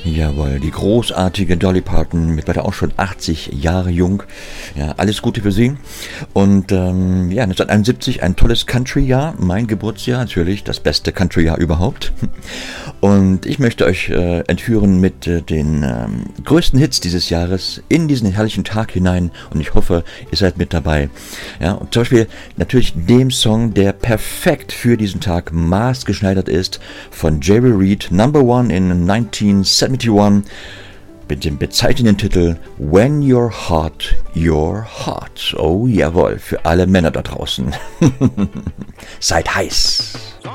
Jawohl, die großartige Dolly Parton, mittlerweile auch schon 80 Jahre jung. Ja, alles Gute für sie. Und 1971 ein tolles Country-Jahr, mein Geburtsjahr natürlich, das beste Country-Jahr überhaupt. Und ich möchte euch entführen mit den größten Hits dieses Jahres in diesen herrlichen Tag hinein. Und ich hoffe, ihr seid mit dabei. Ja, und zum Beispiel natürlich dem Song, der perfekt für diesen Tag maßgeschneidert ist, von Jerry Reed, Number One in 1971, mit dem bezeichnenden Titel When You're Hot, You're Hot. Oh jawohl, für alle Männer da draußen. Seid heiß.